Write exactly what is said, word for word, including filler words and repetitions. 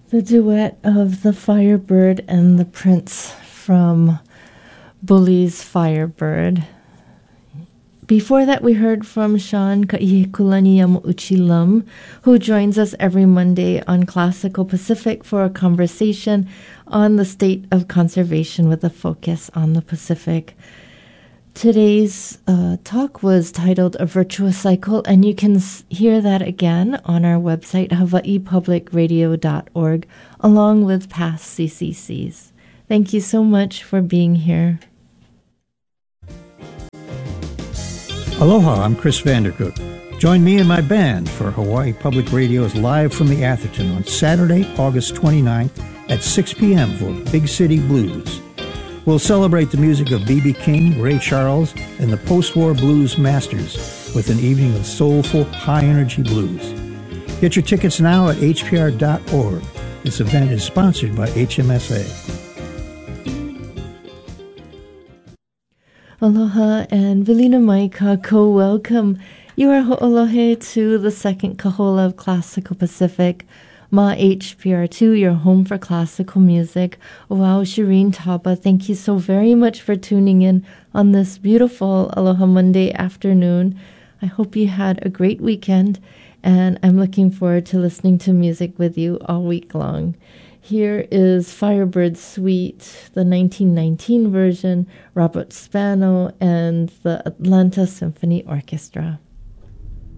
The duet of the Firebird and the Prince from Bully's Firebird. Before that, we heard from Sean Ka'ihekulani Yamauchi-Lum, who joins us every Monday on Classical Pacific for a conversation on the state of conservation with a focus on the Pacific. Today's uh, talk was titled A Virtuous Cycle, and you can s- hear that again on our website, hawaii public radio dot org, along with past C C Cs. Thank you so much for being here. Aloha, I'm Chris Vandercook. Join me and my band for Hawaii Public Radio's Live from the Atherton on Saturday, August twenty-ninth at six p.m. for Big City Blues. We'll celebrate the music of B B King, Ray Charles, and the post-war blues masters with an evening of soulful, high-energy blues. Get your tickets now at h p r dot org. This event is sponsored by H M S A. Aloha and Velina Mai Kako, welcome. You are ho'olohe to the second kahola of Classical Pacific. Ma H P R two, your home for classical music. Wow, Shireen Taba, thank you so very much for tuning in on this beautiful Aloha Monday afternoon. I hope you had a great weekend, and I'm looking forward to listening to music with you all week long. Here is Firebird Suite, the nineteen nineteen version, Robert Spano and the Atlanta Symphony Orchestra.